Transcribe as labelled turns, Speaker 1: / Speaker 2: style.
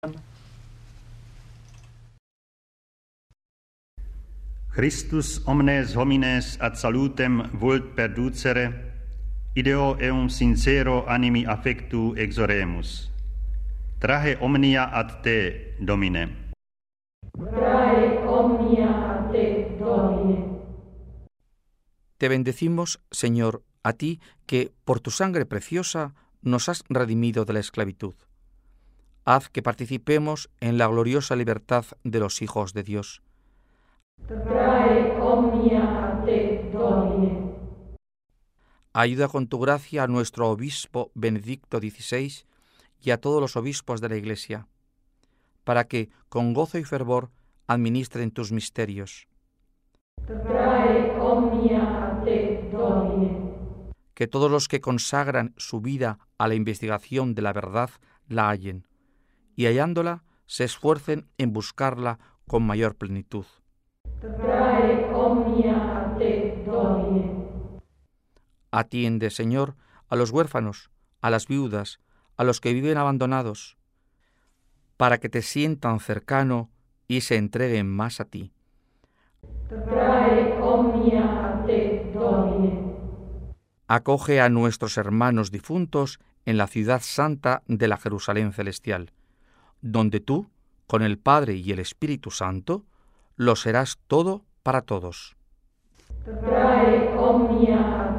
Speaker 1: Christus omnes homines ad salutem vult perducere, ideo eum sincero animi affectu exoremus. Trahe omnia ad te, Domine.
Speaker 2: Trae omnia ad te, Domine.
Speaker 3: Te bendecimos, Señor, a ti que, por tu sangre preciosa, nos has redimido de la esclavitud. Haz que participemos en la gloriosa libertad de los hijos de Dios.
Speaker 2: Trae omnia ad te, Domine.
Speaker 3: Ayuda con tu gracia a nuestro obispo Benedicto XVI y a todos los obispos de la Iglesia, para que, con gozo y fervor, administren tus misterios.
Speaker 2: Trae omnia ad te, Domine.
Speaker 3: Que todos los que consagran su vida a la investigación de la verdad la hallen, y hallándola se esfuercen en buscarla con mayor plenitud.
Speaker 2: Trae omnia ad te, Domine.
Speaker 3: Atiende, Señor, a los huérfanos, a las viudas, a los que viven abandonados, para que te sientan cercano y se entreguen más a ti.
Speaker 2: Trae omnia ad te, Domine.
Speaker 3: Acoge a nuestros hermanos difuntos en la ciudad santa de la Jerusalén celestial, donde tú, con el Padre y el Espíritu Santo, lo serás todo para todos.
Speaker 2: Trae omnia ad